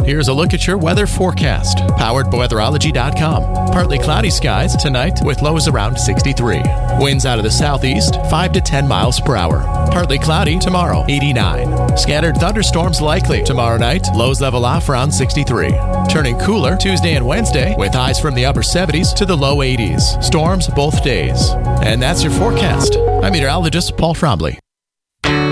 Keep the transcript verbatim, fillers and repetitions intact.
Here's a look at your weather forecast, powered by weatherology dot com. Partly cloudy skies tonight with lows around sixty-three. Winds out of the southeast, five to ten miles per hour. Partly cloudy tomorrow, eighty-nine. Scattered thunderstorms likely tomorrow night, lows level off around sixty-three. Turning cooler Tuesday and Wednesday with highs from the upper seventies to the low eighties. Storms both days. And that's your forecast. I'm meteorologist Paul Trombley.